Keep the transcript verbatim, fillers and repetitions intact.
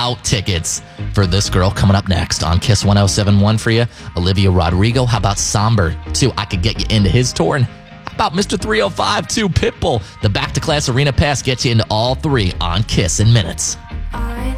out tickets for this girl coming up next on Kiss one oh seven point one for you. Olivia Rodrigo. How about Somber, too? I could get you into his tour. And how about Mister three oh five, too? Pitbull. The Back to Class Arena Pass gets you into all three on Kiss in minutes.